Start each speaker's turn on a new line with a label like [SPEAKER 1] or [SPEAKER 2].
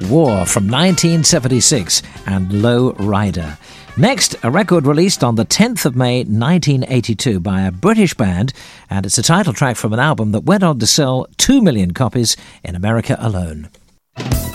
[SPEAKER 1] War from 1976 and Low Rider. Next, a record released on the 10th of May 1982 by a British band, and it's a title track from an album that went on to sell 2 million copies in America alone.